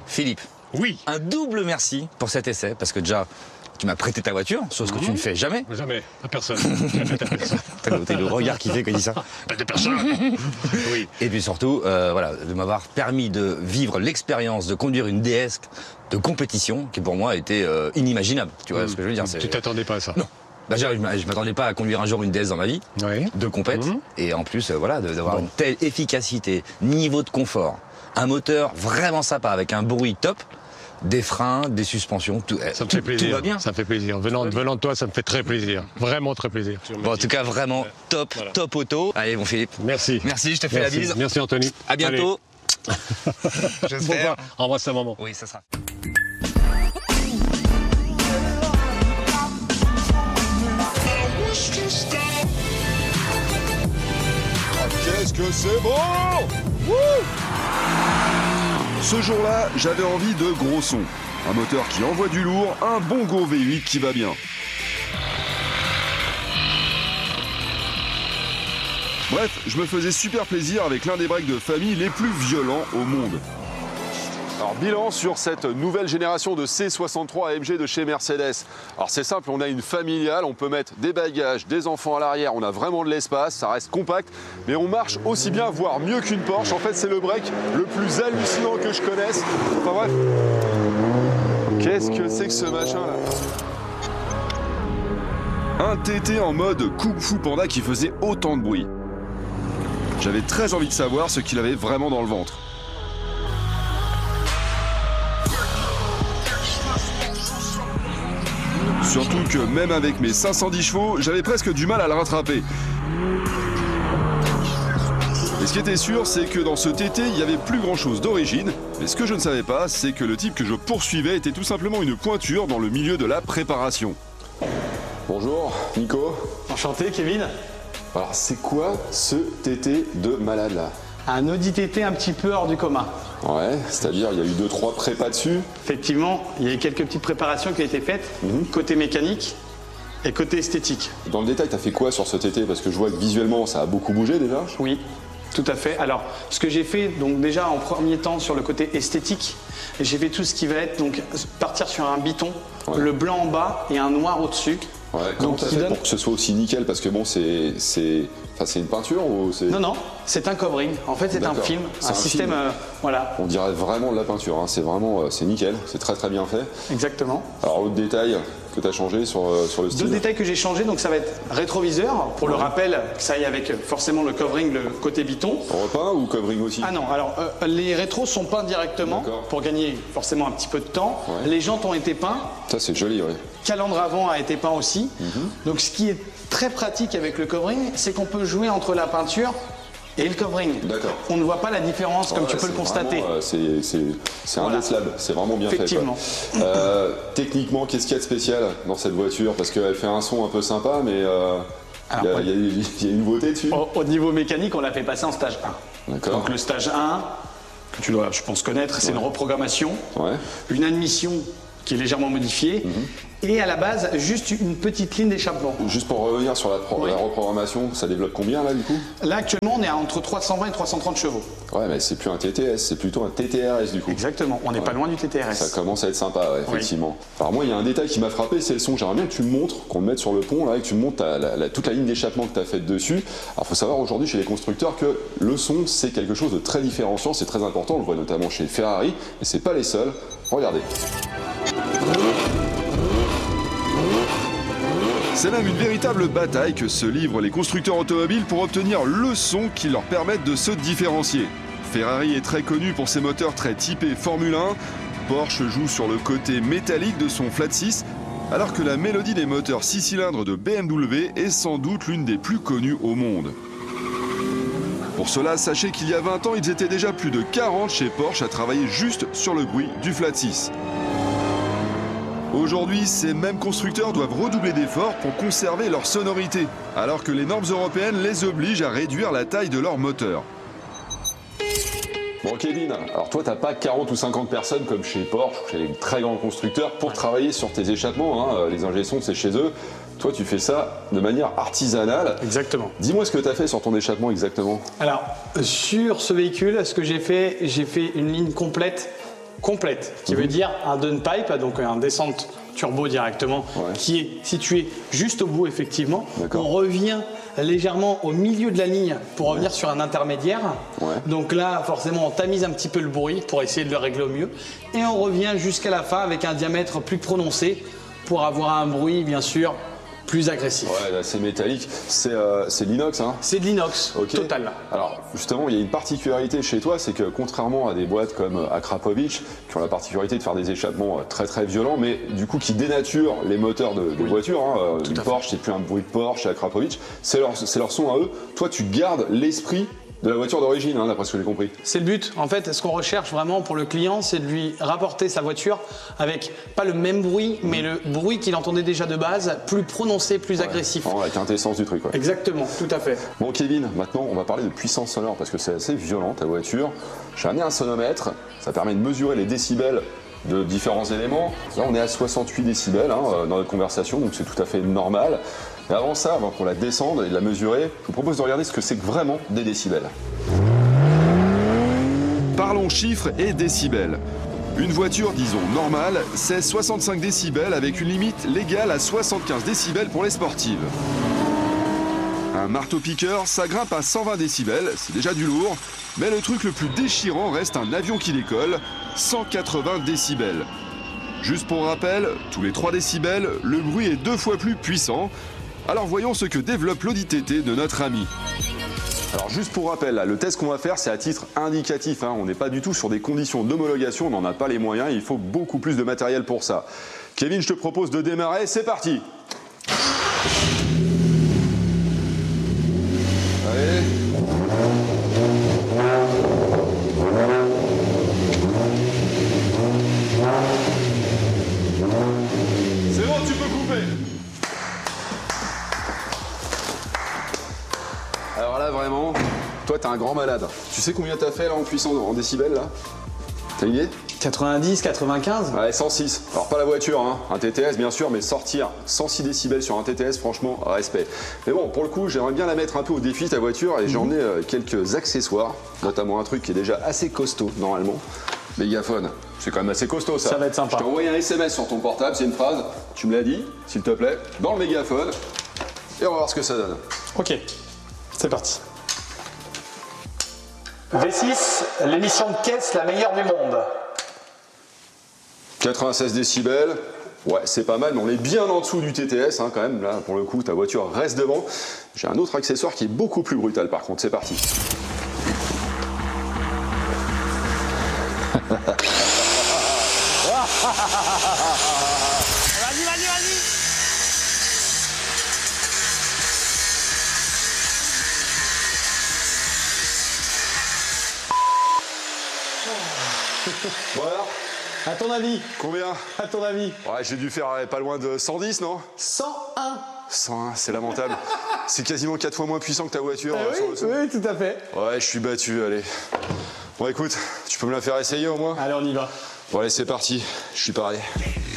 Philippe. Oui. Un double merci pour cet essai, parce que déjà, tu m'as prêté ta voiture, chose que tu ne fais jamais. Jamais, à personne. Jamais à personne. T'as le regard qui fait que dit ça. Pas de personne. Oui. Et puis surtout, voilà, de m'avoir permis de vivre l'expérience de conduire une DS de compétition, qui pour moi était inimaginable. Tu vois ce que je veux dire? Tu t'attendais pas à ça? Non. Bah, je m'attendais pas à conduire un jour une DS dans ma vie, de compète, et en plus, voilà, d'avoir une telle efficacité, niveau de confort, un moteur vraiment sympa avec un bruit top, des freins, des suspensions, tout, ça me fait plaisir. Tout va bien. Ça me fait plaisir. Venant de toi, ça me fait très plaisir. Vraiment très plaisir. Bon, en tout cas, vraiment top, voilà. Top auto. Allez, mon Philippe. Merci. Merci, je te fais la bise. Merci, Anthony. À bientôt. J'espère. Embrasse ta maman. Oui, ça sera. Qu'est-ce que c'est bon! Wouh! Ce jour-là, j'avais envie de gros sons. Un moteur qui envoie du lourd, un bon Go V8 qui va bien. Bref, je me faisais super plaisir avec l'un des breaks de famille les plus violents au monde. Alors bilan sur cette nouvelle génération de C63 AMG de chez Mercedes. Alors c'est simple, on a une familiale, on peut mettre des bagages, des enfants à l'arrière, on a vraiment de l'espace, ça reste compact, mais on marche aussi bien, voire mieux qu'une Porsche. En fait c'est le break le plus hallucinant que je connaisse. Enfin bref, qu'est-ce que c'est que ce machin là? Un TT en mode Kung Fu Panda qui faisait autant de bruit. J'avais très envie de savoir ce qu'il avait vraiment dans le ventre. Surtout que même avec mes 510 chevaux, j'avais presque du mal à le rattraper. Et ce qui était sûr, c'est que dans ce TT, il n'y avait plus grand chose d'origine. Mais ce que je ne savais pas, c'est que le type que je poursuivais était tout simplement une pointure dans le milieu de la préparation. Bonjour, Nico. Enchanté, Kevin. Alors, c'est quoi ce TT de malade là? Un Audi TT un petit peu hors du commun. Ouais, c'est-à-dire il y a eu 2-3 prépas dessus. Effectivement, il y a eu quelques petites préparations qui ont été faites, côté mécanique et côté esthétique. Dans le détail, t'as fait quoi sur ce TT? Parce que je vois que visuellement, ça a beaucoup bougé déjà. Oui, tout à fait. Alors, ce que j'ai fait, donc déjà en premier temps sur le côté esthétique, j'ai fait tout ce qui va être, donc partir sur un biton, le blanc en bas et un noir au-dessus. Ouais, comment t'as fait pour que ce soit aussi nickel? Parce que bon, c'est une peinture ou c'est... Non, c'est un covering. En fait, c'est un film, un système, voilà. On dirait vraiment de la peinture, hein. C'est vraiment, c'est nickel, c'est très très bien fait. Exactement. Alors, autre détail que tu as changé sur le style? Deux détails que j'ai changé, donc ça va être rétroviseur, pour le rappel, que ça aille avec forcément le covering, le côté biton. Repeint ou covering aussi? Ah non, alors les rétros sont peints directement pour gagner forcément un petit peu de temps. Ouais. Les jantes ont été peints. Ça c'est joli, ouais. Calandre avant a été peint aussi. Donc ce qui est très pratique avec le covering, c'est qu'on peut jouer entre la peinture et le covering. D'accord. On ne voit pas la différence comme tu peux le constater. C'est indécelable, c'est vraiment bien fait. Effectivement. Techniquement, qu'est-ce qu'il y a de spécial dans cette voiture? Parce qu'elle fait un son un peu sympa, mais il y a une nouveauté dessus. Au niveau mécanique, on l'a fait passer en stage 1. D'accord. Donc le stage 1, que tu dois, je pense, connaître, c'est une reprogrammation, une admission qui est légèrement modifiée, et à la base, juste une petite ligne d'échappement. Juste pour revenir sur la reprogrammation, ça développe combien là du coup? Là actuellement, on est entre 320 et 330 chevaux. Ouais, mais c'est plus un TTS, c'est plutôt un TTRS du coup. Exactement, on n'est pas loin du TTRS. Ça commence à être sympa, effectivement. Alors moi, il y a un détail qui m'a frappé, c'est le son. J'aimerais bien que tu me montres, qu'on le mette sur le pont là, et que tu me montres toute la ligne d'échappement que tu as faite dessus. Alors il faut savoir aujourd'hui chez les constructeurs que le son, c'est quelque chose de très différenciant, c'est très important, on le voit notamment chez Ferrari, et c'est pas les seuls. Regardez. C'est même une véritable bataille que se livrent les constructeurs automobiles pour obtenir le son qui leur permette de se différencier. Ferrari est très connu pour ses moteurs très typés Formule 1. Porsche joue sur le côté métallique de son flat 6, alors que la mélodie des moteurs 6 cylindres de BMW est sans doute l'une des plus connues au monde. Pour cela, sachez qu'il y a 20 ans, ils étaient déjà plus de 40 chez Porsche à travailler juste sur le bruit du flat 6. Aujourd'hui, ces mêmes constructeurs doivent redoubler d'efforts pour conserver leur sonorité, alors que les normes européennes les obligent à réduire la taille de leur moteur. Bon Kevin, alors toi t'as pas 40 ou 50 personnes comme chez Porsche, chez les très grands constructeurs, pour travailler sur tes échappements, hein. Les ingé son c'est chez eux. Toi tu fais ça de manière artisanale. Exactement. Dis-moi ce que tu as fait sur ton échappement exactement. Alors, sur ce véhicule, ce que j'ai fait une ligne complète complète, qui veut dire un downpipe, donc un descente turbo directement, qui est situé juste au bout effectivement. On revient légèrement au milieu de la ligne pour revenir sur un intermédiaire. Donc là, forcément, on tamise un petit peu le bruit pour essayer de le régler au mieux. Et on revient jusqu'à la fin avec un diamètre plus prononcé pour avoir un bruit, bien sûr, plus agressif. Ouais, là, c'est métallique. C'est de l'inox, hein? C'est de l'inox, total. Alors, justement, il y a une particularité chez toi, c'est que contrairement à des boîtes comme Akrapovic, qui ont la particularité de faire des échappements très très violents, mais du coup qui dénaturent les moteurs de voitures, hein, une Porsche, c'est plus un bruit de Porsche, chez Akrapovic, c'est leur son à eux. Toi, tu gardes l'esprit de la voiture d'origine, hein, d'après ce que j'ai compris. C'est le but. En fait, ce qu'on recherche vraiment pour le client, c'est de lui rapporter sa voiture avec pas le même bruit, mais le bruit qu'il entendait déjà de base, plus prononcé, plus agressif. La quintessence du truc. Exactement, tout à fait. Bon, Kevin, maintenant, on va parler de puissance sonore parce que c'est assez violent ta voiture. J'ai amené un sonomètre, ça permet de mesurer les décibels de différents éléments. Là, on est à 68 décibels hein, dans notre conversation, donc c'est tout à fait normal. Mais avant ça, avant qu'on la descende et de la mesurer, je vous propose de regarder ce que c'est que vraiment des décibels. Parlons chiffres et décibels. Une voiture, disons, normale, c'est 65 décibels avec une limite légale à 75 décibels pour les sportives. Un marteau-piqueur, ça grimpe à 120 décibels, c'est déjà du lourd, mais le truc le plus déchirant reste un avion qui décolle, 180 décibels. Juste pour rappel, tous les 3 décibels, le bruit est 2 fois plus puissant. Alors voyons ce que développe l'Audi-TT de notre ami. Alors juste pour rappel, là, le test qu'on va faire, c'est à titre indicatif. Hein. On n'est pas du tout sur des conditions d'homologation, on n'en a pas les moyens, il faut beaucoup plus de matériel pour ça. Kevin, je te propose de démarrer, c'est parti. Allez. C'est bon, tu peux couper. Alors là, vraiment, toi, t'es un grand malade. Tu sais combien t'as fait là en puissance, en décibels là? T'as une idée? 90, 95? Ouais, 106. Alors pas la voiture, hein. Un TTS bien sûr, mais sortir 106 décibels sur un TTS, franchement, respect. Mais bon, pour le coup, j'aimerais bien la mettre un peu au défi ta voiture et j'en ai quelques accessoires, notamment un truc qui est déjà assez costaud normalement. Mégaphone, c'est quand même assez costaud ça. Ça va être sympa. Je t'ai envoyé un SMS sur ton portable, c'est une phrase, tu me l'as dit, s'il te plaît, dans le mégaphone, et on va voir ce que ça donne. Ok, c'est parti. V6, l'émission de caisse la meilleure du monde. 96 décibels, ouais c'est pas mal, mais on est bien en dessous du TTS hein, quand même, là pour le coup ta voiture reste devant. J'ai un autre accessoire qui est beaucoup plus brutal par contre, c'est parti. Vas-y, vas-y, vas-y. Bon alors, À ton avis? combien? À ton avis? Ouais, j'ai dû faire pas loin de 110, non? 101. 101, c'est lamentable. C'est quasiment 4 fois moins puissant que ta voiture. Sur le son. Oui, tout à fait. Ouais, je suis battu, allez. Bon écoute, tu peux me la faire essayer au moins? Allez, on y va. Bon allez, c'est parti, je suis paré.